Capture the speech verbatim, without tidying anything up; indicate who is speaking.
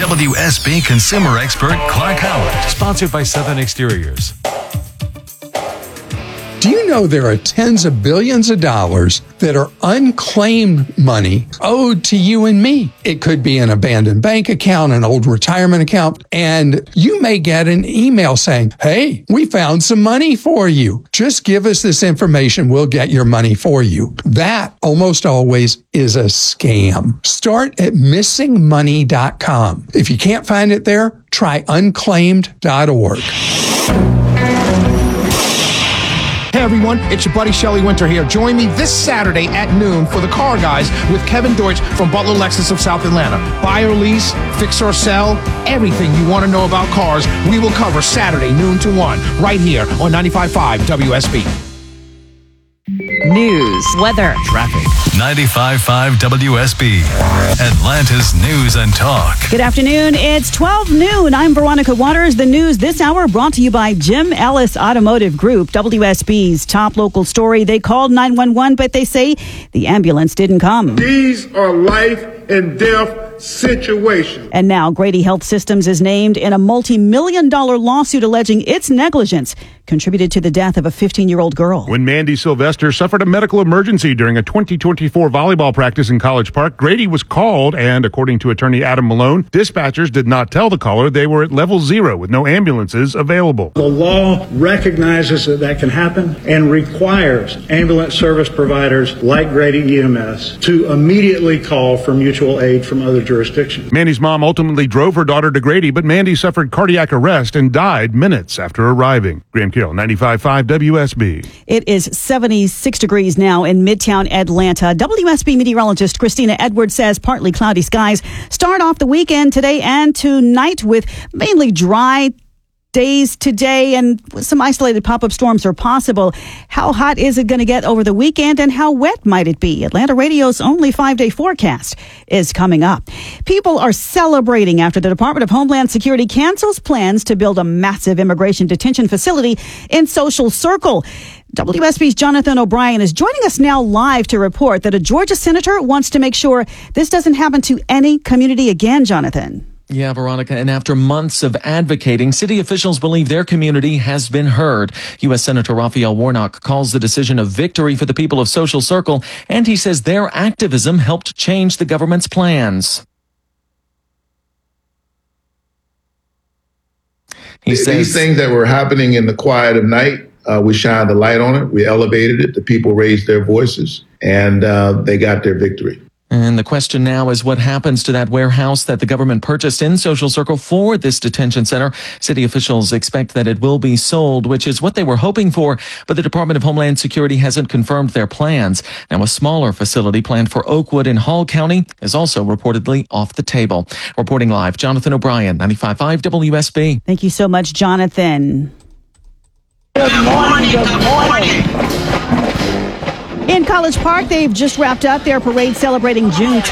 Speaker 1: W S B consumer expert Clark Howard.
Speaker 2: Sponsored by Southern Exteriors.
Speaker 3: Do you know there are tens of billions of dollars that are unclaimed money owed to you and me? It could be an abandoned bank account, an old retirement account, and you may get an email saying, hey, we found some money for you. Just give us this information. We'll get your money for you. That almost always is a scam. Start at missing money dot com. If you can't find it there, try unclaimed dot org.
Speaker 4: Hey everyone, it's your buddy Shelley Winter here. Join me this Saturday at noon for the Car Guys with Kevin Deutsch from Butler Lexus of South Atlanta. Buy or lease, fix or sell, everything you want to know about cars, we will cover Saturday noon to one, right here on ninety-five point five W S B.
Speaker 5: News, weather,
Speaker 2: Traffic.
Speaker 1: ninety-five point five W S B, Atlanta's News and Talk.
Speaker 5: Good afternoon. It's twelve noon. I'm Veronica Waters. The news this hour brought to you by Jim Ellis Automotive Group, W S B's top local story. They called nine one one, but they say the ambulance didn't come.
Speaker 6: These are life and death situations.
Speaker 5: And now Grady Health Systems is named in a multi-million dollar lawsuit alleging its negligence contributed to the death of a fifteen-year-old girl.
Speaker 7: When Mandy Sylvester suffered a medical emergency during a twenty twenty-four volleyball practice in College Park, Grady was called, and according to attorney Adam Malone, dispatchers did not tell the caller they were at level zero with no ambulances available.
Speaker 8: The law recognizes that that can happen and requires ambulance service providers like Grady E M S to immediately call for mutual aid from other jurisdictions.
Speaker 7: Mandy's mom ultimately drove her daughter to Grady, but Mandy suffered cardiac arrest and died minutes after arriving. Graham Carroll, ninety-five point five W S B.
Speaker 5: It is seventy-six degrees now in Midtown Atlanta. W S B meteorologist Christina Edwards says partly cloudy skies start off the weekend today and tonight with mainly dry days today, and some isolated pop-up storms are possible. How hot is it going to get over the weekend, and how wet might it be? Atlanta Radio's only five-day forecast is coming up. People are celebrating after the Department of Homeland Security cancels plans to build a massive immigration detention facility in Social Circle. W S B's Jonathan O'Brien is joining us now live to report that a Georgia senator wants to make sure this doesn't happen to any community again, Jonathan.
Speaker 9: Yeah, Veronica, and after months of advocating, city officials believe their community has been heard. U S Senator Raphael Warnock calls the decision a victory for the people of Social Circle, and he says their activism helped change the government's plans.
Speaker 10: He says these things that were happening in the quiet of night, uh, we shined the light on it. We elevated it. The people raised their voices, and uh, they got their victory.
Speaker 9: And the question now is what happens to that warehouse that the government purchased in Social Circle for this detention center. City officials expect that it will be sold, which is what they were hoping for, but the Department of Homeland Security hasn't confirmed their plans. Now, a smaller facility planned for Oakwood in Hall County is also reportedly off the table. Reporting live, Jonathan O'Brien, ninety-five point five W S B.
Speaker 5: Thank you so much, Jonathan.
Speaker 11: Good morning, good morning.
Speaker 5: In College Park, they've just wrapped up their parade celebrating Juneteenth.